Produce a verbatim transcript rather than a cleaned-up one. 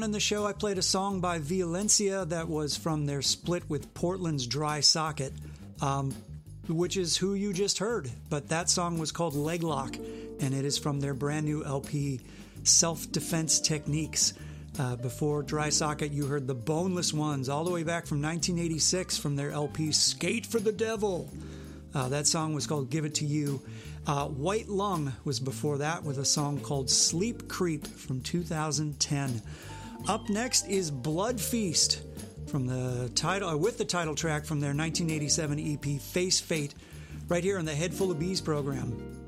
on in the show, I played a song by Violencia that was from their split with Portland's Dry Socket, um, which is who you just heard. But that song was called Leglock, and it is from their brand new L P, Self-Defense Techniques. Uh, before Dry Socket, you heard the Boneless Ones, all the way back from nineteen eighty-six from their L P, Skate for the Devil. Uh, that song was called Give It to You. Uh, White Lung was before that with a song called Sleep Creep from two thousand ten. Up next is Blood Feast from the title, uh, with the title track from their nineteen eighty-seven E P Face Fate, right here on the Head Full of Bees program.